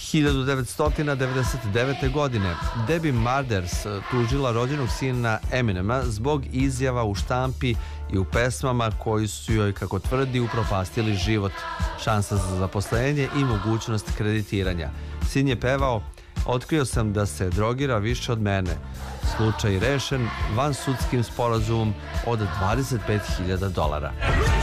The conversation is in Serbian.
1999. godine Debbie Marders tužila rođenog sina Eminema zbog izjava u štampi i u pesmama koji su joj, kako tvrdi, upropastili život, šansa za zaposlenje i mogućnost kreditiranja. Sin je pevao: "Otkrio sam da se drogira više od mene. Slučaj rešen vansudskim sporazumom od $25.000.